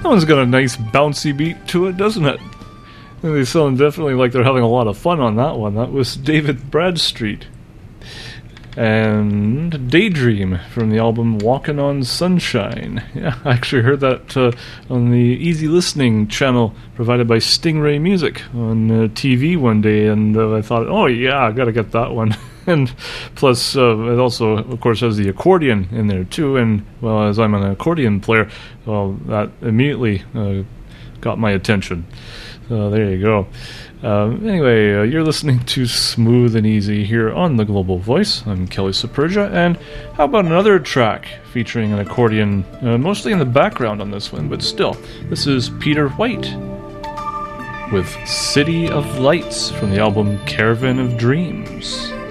That one's got a nice bouncy beat to it, doesn't it? And they sound definitely like they're having a lot of fun on that one. That was David Bradstreet. And Daydream from the album Walkin' on Sunshine. Yeah, I actually heard that on the Easy Listening channel provided by Stingray Music on TV one day, and I thought, oh yeah, I gotta get that one. And plus, it also, of course, has the accordion in there too, and, well, as I'm an accordion player, well, that immediately got my attention. So there you go. Anyway, you're listening to Smooth and Easy here on The Global Voice. I'm Kelly Saperja, and how about another track featuring an accordion, mostly in the background on this one, but still. This is Peter White with City of Lights from the album Caravan of Dreams.